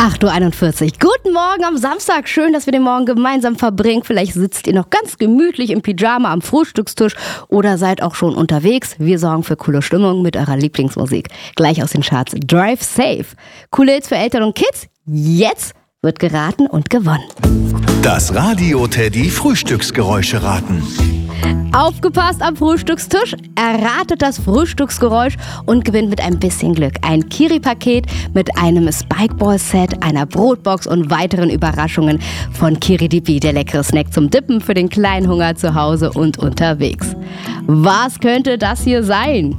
8:41 Uhr. Guten Morgen am Samstag. Schön, dass wir den Morgen gemeinsam verbringen. Vielleicht sitzt ihr noch ganz gemütlich im Pyjama am Frühstückstisch oder seid auch schon unterwegs. Wir sorgen für coole Stimmung mit eurer Lieblingsmusik. Gleich aus den Charts Drive Safe. Coole Hits für Eltern und Kids. Jetzt wird geraten und gewonnen. Das Radio-Teddy Frühstücksgeräusche raten. Aufgepasst am Frühstückstisch, erratet das Frühstücksgeräusch und gewinnt mit ein bisschen Glück ein Kiri-Paket mit einem Spikeball-Set, einer Brotbox und weiteren Überraschungen von Kiri-Dibi, der leckere Snack zum Dippen für den kleinen Hunger zu Hause und unterwegs. Was könnte das hier sein?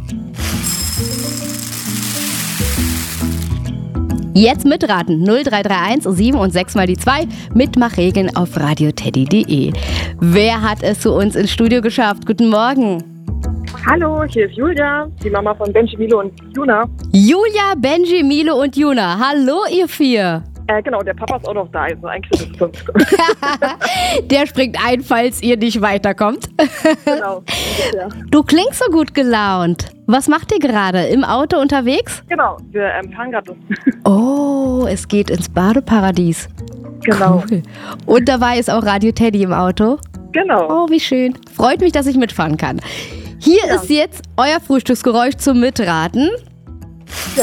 Jetzt mitraten 0331 7 und 6 mal die 2. Mitmachregeln auf radioteddy.de. Wer hat es zu uns ins Studio geschafft? Guten Morgen. Hallo, hier ist Julia, die Mama von Benji, Milo und Juna. Julia, Benji, Milo und Juna. Hallo, ihr vier. Genau, der Papa ist auch noch da, also eigentlich ist es 5. Der springt ein, falls ihr nicht weiterkommt. Genau. Ja. Du klingst so gut gelaunt. Was macht ihr gerade? Im Auto unterwegs? Genau, wir fahren gerade. Oh, es geht ins Badeparadies. Genau. Cool. Und dabei ist auch Radio Teddy im Auto? Genau. Oh, wie schön. Freut mich, dass ich mitfahren kann. Hier ist jetzt euer Frühstücksgeräusch zum Mitraten. Ja.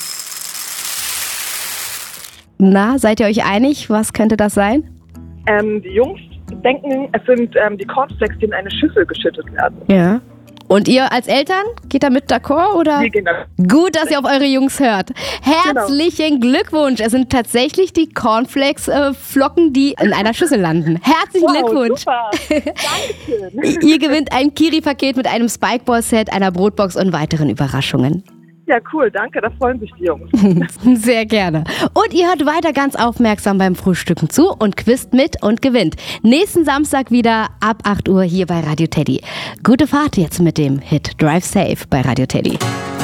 Na, seid ihr euch einig? Was könnte das sein? Die Jungs denken, es sind die Cornflakes, die in eine Schüssel geschüttet werden. Ja. Und ihr als Eltern, geht da mit d'accord, oder? Wir gehen da. Gut, dass ihr auf eure Jungs hört. Herzlichen Glückwunsch. Es sind tatsächlich die Cornflakes-Flocken, die in einer Schüssel landen. Herzlichen Glückwunsch. Super. Dankeschön. Ihr gewinnt ein Kiri-Paket mit einem Spikeball-Set, einer Brotbox und weiteren Überraschungen. Ja, cool, danke, da freuen sich die Jungs. Sehr gerne. Und ihr hört weiter ganz aufmerksam beim Frühstücken zu und quizt mit und gewinnt. Nächsten Samstag wieder ab 8 Uhr hier bei Radio Teddy. Gute Fahrt jetzt mit dem Hit Drive Safe bei Radio Teddy.